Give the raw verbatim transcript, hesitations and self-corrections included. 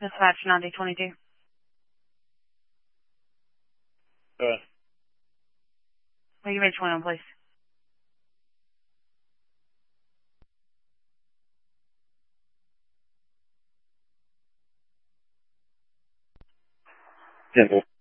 Dispatch ninety twenty-two. Good. Will you reach one, please? Simple.